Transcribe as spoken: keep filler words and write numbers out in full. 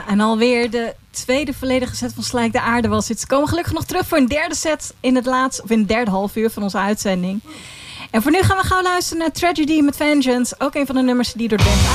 en alweer de tweede volledige set van Slijk de Aarde was dit. Ze komen gelukkig nog terug voor een derde set in het laatste, of in het derde half uur van onze uitzending. En voor nu gaan we gauw luisteren naar Tragedy met Vengeance. Ook een van de nummers die door Dance